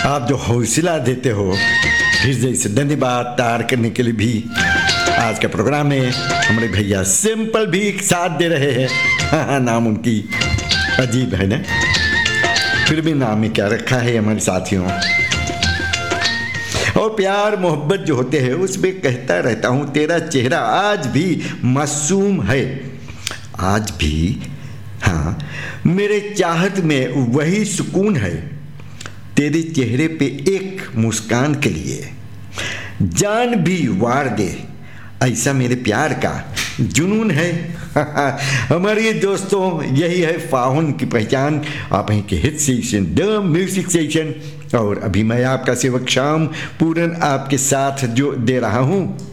आप जो हौसला देते हो, हृदय से धन्यवाद। तैयार करने के लिए भी आज के प्रोग्राम में हमारे भैया सिंपल भी साथ दे रहे हैं। हाँ, नाम उनकी अजीब है ना, फिर भी नाम में क्या रखा है हमारे साथियों। और प्यार मोहब्बत जो होते हैं उसमें कहता रहता हूँ, तेरा चेहरा आज भी मासूम है, आज भी हाँ मेरे चाहत में वही सुकून है। तेरे चेहरे पे एक मुस्कान के लिए जान भी वार दे, ऐसा मेरे प्यार का जुनून है। हमारे दोस्तों, यही है फाहुन की पहचान। आप यहीं के hit station the music station, और अभी मैं आपका सेवक शाम पूरन आपके साथ जो दे रहा हूँ।